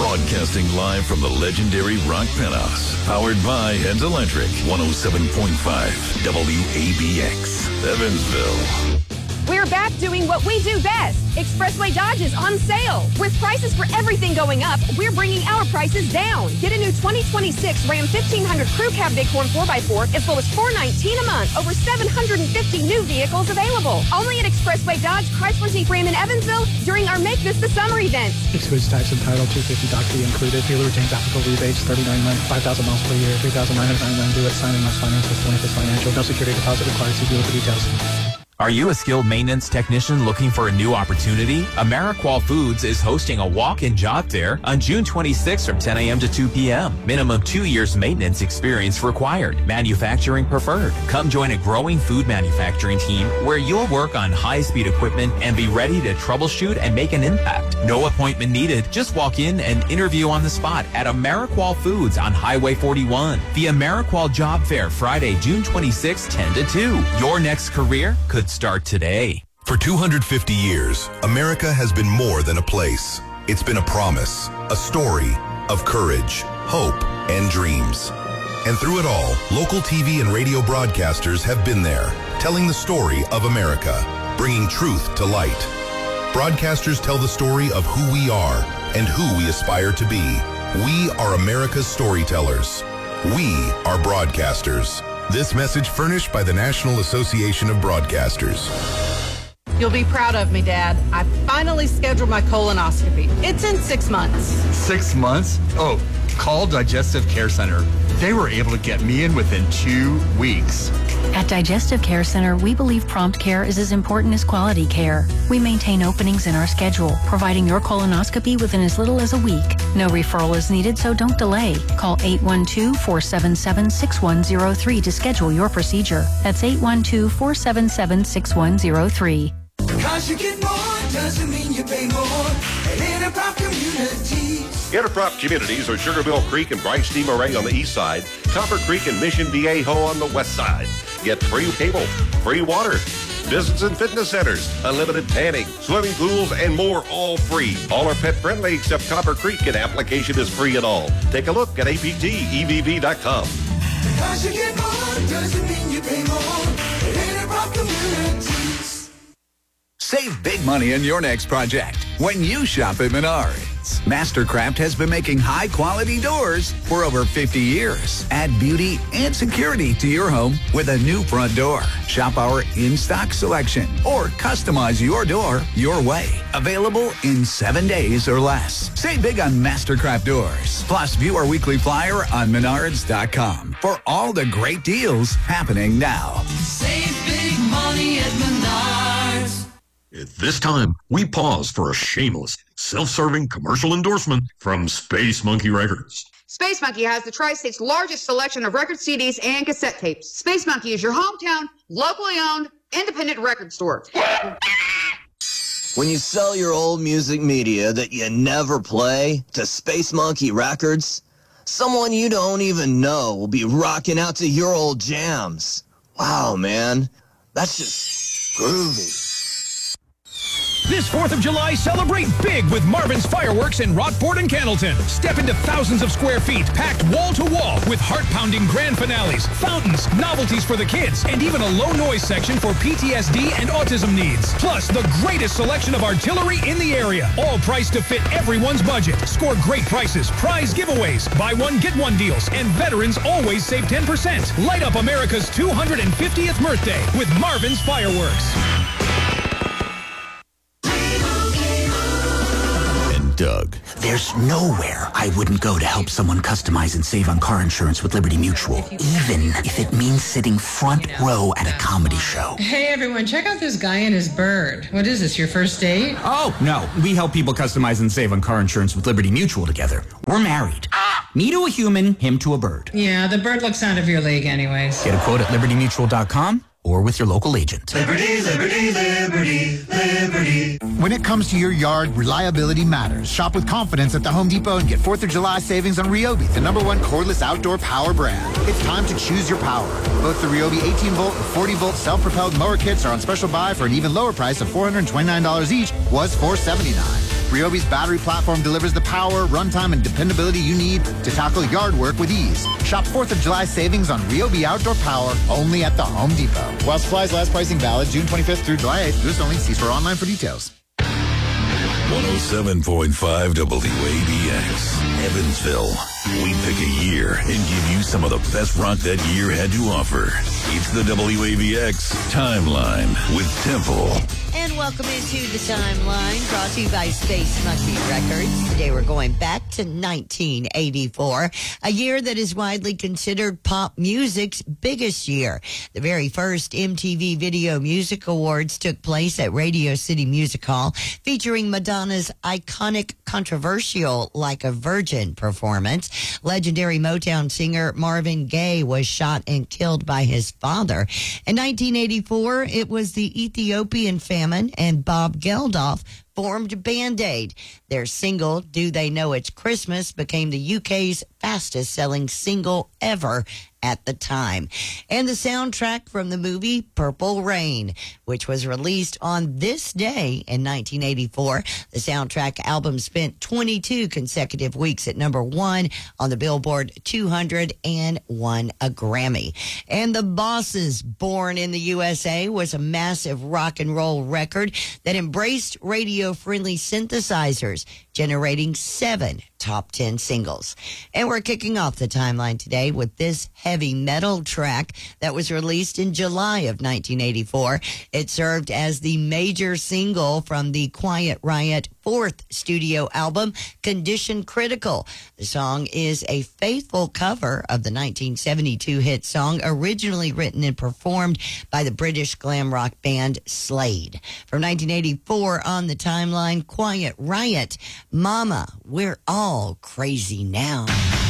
Broadcasting live from the legendary Rock Penthouse. Powered by Heads Electric, 107.5 WABX, Evansville. We're back doing what we do best. Expressway Dodge is on sale. With prices for everything going up, we're bringing our prices down. Get a new 2026 Ram 1500 Crew Cab Bighorn 4x4 as low as $419 a month. Over 750 new vehicles available. Only at Expressway Dodge, Chrysler Jeep Ram in Evansville during our Make This the Summer event. Excludes tax and title, $250 doc fee included. Dealer retains applicable rebates, 39 months, 5,000 miles per year, 3,999 due at signing less finance with 25th financial. No security deposit required. See dealer for details. Are you a skilled maintenance technician looking for a new opportunity? AmeriQual Foods is hosting a walk-in job fair on June 26th from 10 a.m. to 2 p.m. Minimum 2 years maintenance experience required. Manufacturing preferred. Come join a growing food manufacturing team where you'll work on high-speed equipment and be ready to troubleshoot and make an impact. No appointment needed. Just walk in and interview on the spot at AmeriQual Foods on Highway 41. The AmeriQual Job Fair, Friday, June 26th, 10 to 2. Your next career could start today. For 250 years, America has been more than a place. It's been a promise, a story of courage, hope, and dreams. And through it all, local TV and radio broadcasters have been there, telling the story of America, bringing truth to light. Broadcasters tell the story of who we are and who we aspire to be. We are America's storytellers. We are broadcasters. This message furnished by the National Association of Broadcasters. You'll be proud of me, Dad. I finally scheduled my colonoscopy. It's in 6 months. 6 months? Oh, call Digestive Care Center. They were able to get me in within 2 weeks. At Digestive Care Center, we believe prompt care is as important as quality care. We maintain openings in our schedule, providing your colonoscopy within as little as a week. No referral is needed, so don't delay. Call 812-477-6103 to schedule your procedure. That's 812-477-6103. Because you get more doesn't mean you pay more at Interprop Communities. Interprop Communities are Sugarville Creek and Bryce D. Moray on the east side, Copper Creek and Mission Viejo on the west side. Get free cable, free water, business and fitness centers, unlimited tanning, swimming pools, and more, all free. All are pet friendly except Copper Creek, and application is free and all. Take a look at aptevv.com. Because you get more doesn't mean you pay more at Interprop Communities. Save big money on your next project when you shop at Menards. Mastercraft has been making high-quality doors for over 50 years. Add beauty and security to your home with a new front door. Shop our in-stock selection or customize your door your way. Available in 7 days or less. Save big on Mastercraft doors. Plus, view our weekly flyer on Menards.com for all the great deals happening now. Save big money at Menards. At this time, we pause for a shameless, self-serving commercial endorsement from Space Monkey Records. Space Monkey has the Tri-State's largest selection of record CDs and cassette tapes. Space Monkey is your hometown, locally owned, independent record store. When you sell your old music media that you never play to Space Monkey Records, someone you don't even know will be rocking out to your old jams. Wow, man. That's just groovy. This 4th of July, celebrate big with Marvin's Fireworks in Rockport and Candleton. Step into thousands of square feet, packed wall to wall with heart-pounding grand finales, fountains, novelties for the kids, and even a low-noise section for PTSD and autism needs. Plus, the greatest selection of artillery in the area, all priced to fit everyone's budget. Score great prices, prize giveaways, buy one, get one deals, and veterans always save 10%. Light up America's 250th birthday with Marvin's Fireworks. Doug. There's nowhere I wouldn't go to help someone customize and save on car insurance with Liberty Mutual, even if it means sitting front row at a comedy show. Hey everyone, check out this guy and his bird. What is this, your first date? Oh, no. We help people customize and save on car insurance with Liberty Mutual together. We're married. Me to a human, him to a bird. Yeah, the bird looks out of your league anyways. Get a quote at libertymutual.com or with your local agent. Liberty, liberty, liberty, liberty. When it comes to your yard, reliability matters. Shop with confidence at the Home Depot and get 4th of July savings on Ryobi, the #1 cordless outdoor power brand. It's time to choose your power. Both the Ryobi 18-volt and 40-volt self-propelled mower kits are on special buy for an even lower price of $429 each, was $479. Ryobi's battery platform delivers the power, runtime, and dependability you need to tackle yard work with ease. Shop 4th of July savings on Ryobi outdoor power only at the Home Depot. While supplies last, pricing valid June 25th through July 8th. List only. See store online for details. 107.5 WABX, Evansville. We pick a year and give you some of the best rock that year had to offer. It's the WABX Timeline with Temple. And welcome into the Timeline, brought to you by Space Monkey Records. Today we're going back to 1984, a year that is widely considered pop music's biggest year. The very first MTV Video Music Awards took place at Radio City Music Hall, featuring Madonna's iconic, controversial Like a Virgin performance. Legendary Motown singer Marvin Gaye was shot and killed by his father. In 1984, it was the Ethiopian famine, and Bob Geldof formed Band-Aid. Their single, Do They Know It's Christmas, became the UK's fastest-selling single ever at the time. And the soundtrack from the movie Purple Rain, which was released on this day in 1984. The soundtrack album spent 22 consecutive weeks at number 1 on the Billboard 200 and won a Grammy. And The Bosses, Born in the USA, was a massive rock and roll record that embraced radio-friendly synthesizers, generating 7 top 10 singles. And we're kicking off the timeline today with this heavy metal track that was released in July of 1984. It served as the major single from the Quiet Riot 4th studio album, Condition Critical. The song is a faithful cover of the 1972 hit song, originally written and performed by the British glam rock band Slade. From 1984 on the timeline, Quiet Riot, Mama, We're All Crazy Now.